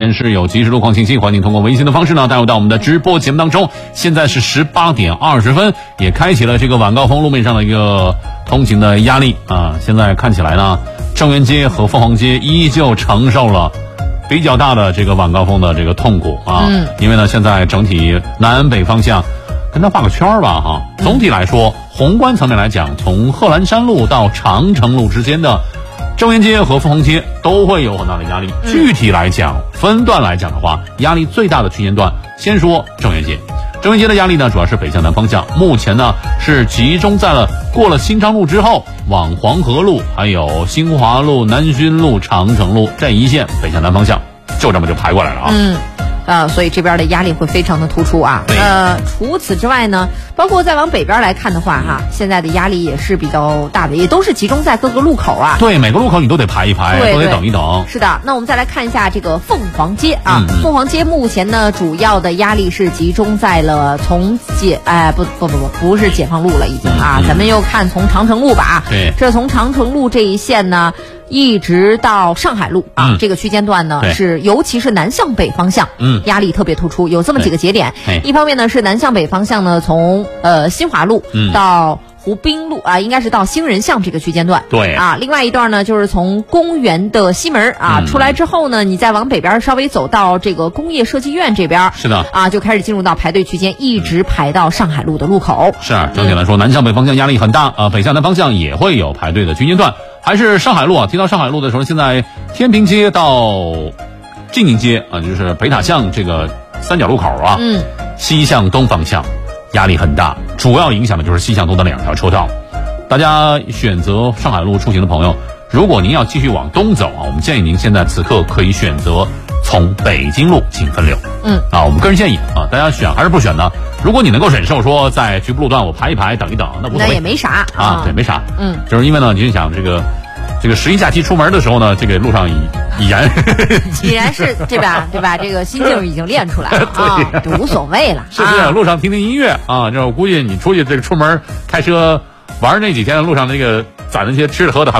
显示有即时路况信息，欢迎通过微信的方式呢带入到我们的直播节目当中。现在是18点20分，也开启了这个晚高峰路面上的一个通勤的压力啊。现在看起来呢，正源街和凤凰街依旧承受了比较大的这个晚高峰的这个痛苦啊。因为呢，现在整体南北方向跟它画个圈吧哈。总体来说，宏观层面来讲，从贺兰山路到长城路之间的正源街和凤凰街都会有很大的压力。具体来讲，分段来讲的话，压力最大的区间段，先说正源街。正源街的压力呢，主要是北向南方向，目前呢是集中在了过了新昌路之后，往黄河路、还有新华路、南勋路、长城路这一线北向南方向，就这么就排过来了啊。 所以这边的压力会非常的突出啊。除此之外呢，包括再往北边来看的话哈，现在的压力也是比较大的，也都是集中在各个路口啊。 对，每个路口你都得排一排，都得等一等。 是的，那我们再来看一下这个凤凰街啊。凤凰街目前呢，主要的压力是集中在了从不是解放路了已经啊，咱们又看从长城路吧。 对， 这从长城路这一线呢，一直到上海路啊，这个区间段呢是尤其是南向北方向，压力特别突出，有这么几个节点。一方面呢是南向北方向呢，从新华路到湖滨路啊，应该是到兴仁巷这个区间段。 对啊，另外一段呢就是从公园的西门啊出来之后呢，你再往北边稍微走到这个工业设计院这边， 是的啊，就开始进入到排队区间，一直排到上海路的路口。 是，整体来说，南向北方向压力很大啊，北向南方向也会有排队的区间段。还是上海路啊，提到上海路的时候，现在天平街到晋宁街啊，就是北塔巷这个三角路口啊，西向东方向压力很大，主要影响的就是西向东的2条车道。大家选择上海路出行的朋友，如果您要继续往东走啊，我们建议您现在此刻可以选择从北京路进分流。我们个人建议啊，大家选还是不选呢？如果你能够忍受说在局部路段我排一排等一等，那无所谓， 那也没啥啊，对，没啥。就是因为呢，你就想这个11假期出门的时候呢，这个路上已然是对吧？这个心境已经练出来了啊，就无所谓了。 是不是？路上听听音乐啊，这我估计你出去这个出门开车玩那几天的路上那个攒那些吃的喝的还